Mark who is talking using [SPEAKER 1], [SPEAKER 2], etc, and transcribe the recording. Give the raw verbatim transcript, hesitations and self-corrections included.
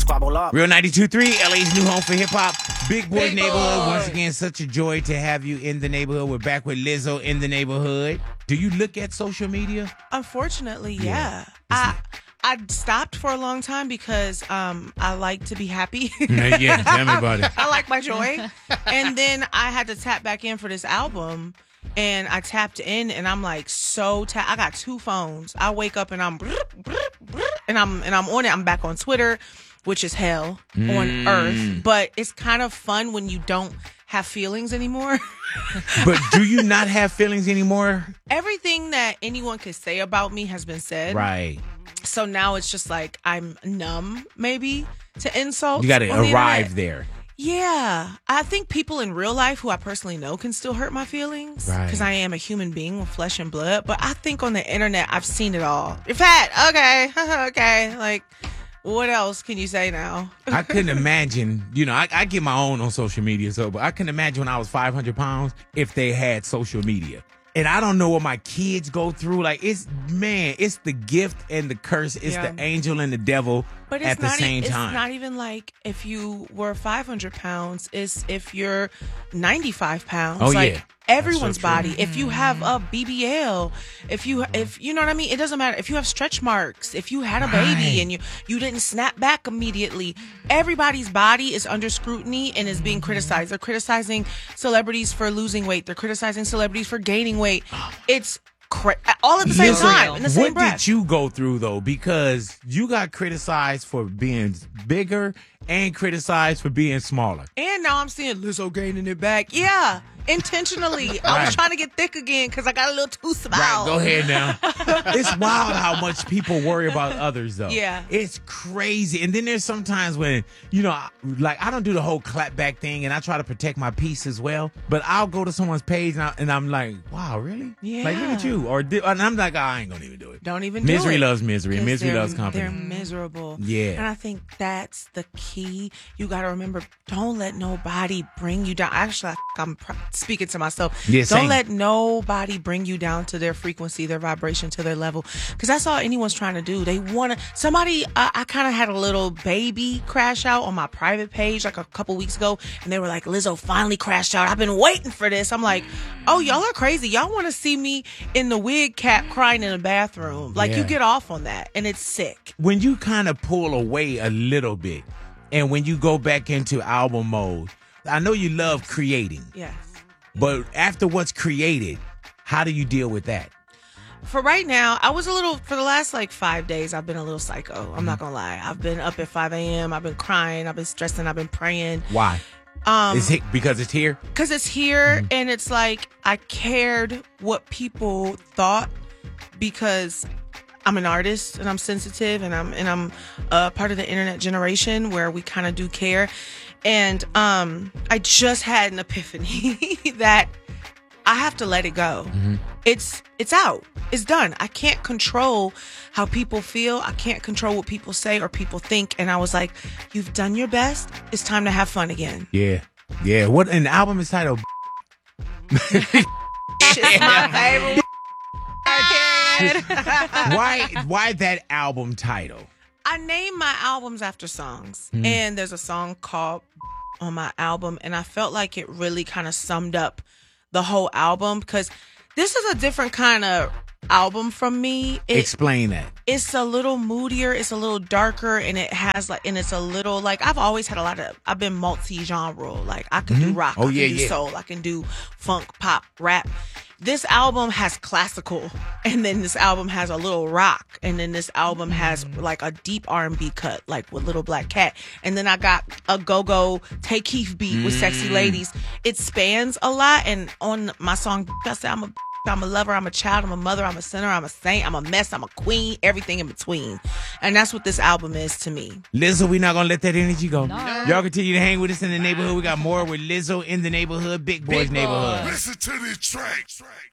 [SPEAKER 1] squabble up.
[SPEAKER 2] Real ninety-two point three, L A's new home for hip hop. Big Boys
[SPEAKER 3] Big
[SPEAKER 2] Neighborhood.
[SPEAKER 3] Boy.
[SPEAKER 2] Once again, such a joy to have you in the neighborhood. We're back with Lizzo in the neighborhood. Do you look at social media?
[SPEAKER 4] Unfortunately, yeah.
[SPEAKER 2] Yeah.
[SPEAKER 4] I I stopped for a long time because um I like to be happy.
[SPEAKER 2] Yeah, tell me about it.
[SPEAKER 4] I like my joy. And then I had to tap back in for this album. And I tapped in, and I'm like so ta- I got two phones. I wake up and I'm and I'm and I'm on it. I'm back on Twitter, which is hell on earth. But it's kind of fun when you don't have feelings anymore.
[SPEAKER 2] But do you not have feelings anymore?
[SPEAKER 4] Everything that anyone could say about me has been said.
[SPEAKER 2] Right.
[SPEAKER 4] So now it's just like I'm numb, maybe, to insults.
[SPEAKER 2] You got to
[SPEAKER 4] on the
[SPEAKER 2] arrive
[SPEAKER 4] internet.
[SPEAKER 2] there.
[SPEAKER 4] Yeah. I think people in real life who I personally know can still hurt my feelings.
[SPEAKER 2] Right.
[SPEAKER 4] Because I am a human being with flesh and blood. But I think on the internet, I've seen it all. You're fat. Okay. Okay. Like, what else can you say now?
[SPEAKER 2] I couldn't imagine, you know, I, I get my own on social media, so, but I couldn't imagine when I was five hundred pounds if they had social media. And I don't know what my kids go through. Like, it's, man, it's the gift and the curse. It's
[SPEAKER 4] Yeah.
[SPEAKER 2] the angel and the devil
[SPEAKER 4] But it's
[SPEAKER 2] at the
[SPEAKER 4] not,
[SPEAKER 2] same
[SPEAKER 4] it's
[SPEAKER 2] time.
[SPEAKER 4] not even like if you were five hundred pounds, it's if you're ninety-five pounds.
[SPEAKER 2] Oh,
[SPEAKER 4] like,
[SPEAKER 2] yeah.
[SPEAKER 4] everyone's
[SPEAKER 2] That's so true.
[SPEAKER 4] body. If you have a B B L, if you, if you know what I mean? It doesn't matter. If you have stretch marks, if you had a baby
[SPEAKER 2] Right.
[SPEAKER 4] and you, you didn't snap back immediately, everybody's body is under scrutiny and is being criticized. They're criticizing celebrities for losing weight. They're criticizing celebrities for gaining weight. It's cra- all at the same
[SPEAKER 2] Listen,
[SPEAKER 4] time, in the same
[SPEAKER 2] what
[SPEAKER 4] breath.
[SPEAKER 2] did you go through, though? Because you got criticized for being bigger and criticized for being smaller.
[SPEAKER 4] And now I'm seeing Lizzo gaining it back. Yeah, intentionally. I
[SPEAKER 2] Right.
[SPEAKER 4] was trying to get thick again because I got a little too small.
[SPEAKER 2] Right, go ahead now. It's wild how much people worry about others, though.
[SPEAKER 4] Yeah.
[SPEAKER 2] It's crazy. And then there's sometimes when, you know, I- like I don't do the whole clap back thing and I try to protect my peace as well. But I'll go to someone's page and, I, and I'm like, wow, really? Like, look at
[SPEAKER 4] Yeah.
[SPEAKER 2] you. Or di- and I'm like, oh, I ain't going to even do it.
[SPEAKER 4] Don't even do
[SPEAKER 2] Misery
[SPEAKER 4] it.
[SPEAKER 2] loves misery, and
[SPEAKER 4] 'Cause
[SPEAKER 2] misery
[SPEAKER 4] they're-
[SPEAKER 2] loves company.
[SPEAKER 4] They're miserable.
[SPEAKER 2] Yeah.
[SPEAKER 4] And I think that's the key. You got to remember, don't let nobody bring you down. Actually, I- I'm pr- speaking to myself.
[SPEAKER 2] Yeah,
[SPEAKER 4] don't
[SPEAKER 2] same.
[SPEAKER 4] let nobody bring you down to their frequency, their vibration, to their level. Because that's all anyone's trying to do. They want to. Somebody, I, I kind of had a little baby crash out on my private page like a couple weeks ago. And they were like, Lizzo finally crashed out. I've been waiting for this. I'm like, oh, y'all are crazy. Y'all want to see me in the wig cap crying in the bathroom. Like,
[SPEAKER 2] Yeah.
[SPEAKER 4] you get off on that. And it's sick.
[SPEAKER 2] When you kind of pull away a little bit and when you go back into album mode, I know you love creating,
[SPEAKER 4] Yes.
[SPEAKER 2] but after what's created, how do you deal with that?
[SPEAKER 4] For right now, I was a little, for the last like five days, I've been a little psycho. I'm not going to lie. I've been up at five a.m. I've been crying. I've been stressing. I've been praying.
[SPEAKER 2] Why?
[SPEAKER 4] Um,
[SPEAKER 2] Is it because it's here?
[SPEAKER 4] Because it's here
[SPEAKER 2] Mm-hmm.
[SPEAKER 4] and it's like I cared what people thought because I'm an artist and I'm sensitive and I'm and I'm uh, part of the internet generation where we kind of do care. And um, I just had an epiphany that I have to let it go.
[SPEAKER 2] Mm-hmm.
[SPEAKER 4] It's it's out. It's done. I can't control how people feel. I can't control what people say or people think. And I was like, you've done your best. It's time to have fun again.
[SPEAKER 2] Yeah. Yeah. What? And the album is titled.
[SPEAKER 4] Shit's my favorite.
[SPEAKER 2] why? Why that album title?
[SPEAKER 4] I name my albums after songs,
[SPEAKER 2] Mm-hmm.
[SPEAKER 4] and there's a song called on my album, and I felt like it really kind of summed up the whole album because this is a different kind of album from me. It,
[SPEAKER 2] Explain that.
[SPEAKER 4] it's a little moodier, it's a little darker, and it has like, and it's a little like I've always had a lot of. I've been multi-genre. Like I can do rock,
[SPEAKER 2] Oh,
[SPEAKER 4] I can
[SPEAKER 2] yeah,
[SPEAKER 4] do
[SPEAKER 2] yeah.
[SPEAKER 4] soul, I can do funk, pop, rap. This album has classical, and then this album has a little rock, and then this album has like a deep R and B cut, like with Little Black Cat, and then I got a go-go Tay Keith beat with Sexy Ladies. It spans a lot, and on my song, I say I'm a I'm a lover, I'm a child, I'm a mother, I'm a sinner, I'm a saint, I'm a mess, I'm a queen, everything in between. And that's what this album is to me.
[SPEAKER 2] Lizzo, we're not going to let that energy go. Y'all continue to hang with us in the neighborhood. We got more with Lizzo in the neighborhood, Big Boys
[SPEAKER 3] Big
[SPEAKER 2] neighborhood.
[SPEAKER 3] Boy.
[SPEAKER 5] Listen to this track. track.